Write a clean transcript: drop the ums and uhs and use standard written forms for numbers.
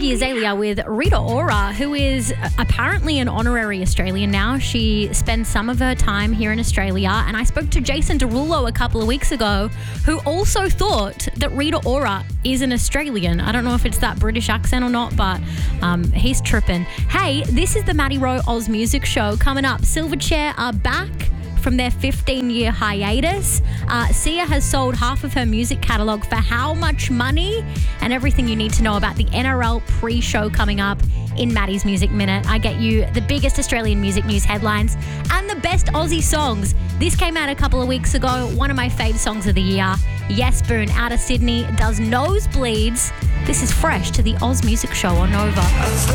Iggy Azalea with Rita Ora, who is apparently an honorary Australian now. She spends some of her time here in Australia, and I spoke to Jason Derulo a couple of weeks ago, who also thought that Rita Ora is an Australian. I don't know if it's that British accent or not, but he's tripping. Hey, this is the Maddie Rowe Oz Music Show. Coming up, Silverchair are back from their 15-year hiatus. Sia has sold half of her music catalogue for how much money? And everything you need to know about the NRL pre-show coming up in Maddie's Music Minute. I get you the biggest Australian music news headlines and the best Aussie songs. This came out a couple of weeks ago, one of my fave songs of the year. Yes Boone out of Sydney does Nosebleeds. This is fresh to the Oz Music Show on Nova.